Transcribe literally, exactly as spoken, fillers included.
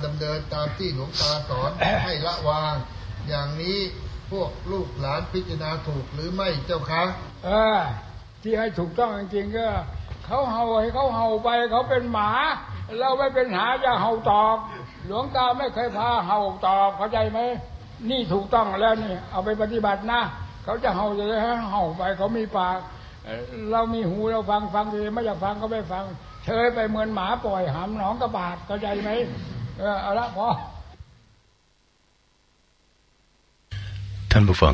ดำเนินตามที่หลวงตาสอน ให้ละวางอย่างนี้พวกลูกหลานพิจารณาถูกหรือไม่เจ้าคะเออที่ให้ถูกต้องจริงๆก็เขาเห่าให้เขาเห่าไปเขาเป็นหมาเราไม่เป็นหาจะเห่าตอบหลวงตาไม่เคยพาเห่าตอบเข้าใจไหมนี่ถูกต้องแล้วนี่เอาไปปฏิบัตินะเขาจะเห่าจะให้เห่าไปเขามีปากเรามีหูเราฟังฟังดีไม่อยากฟังก็ไม่ฟังเฉยไปเหมือนหมาปล่อยหำหนองกระบาดเข้าใจไหมเออเอาละพอท่านผู้ฟัง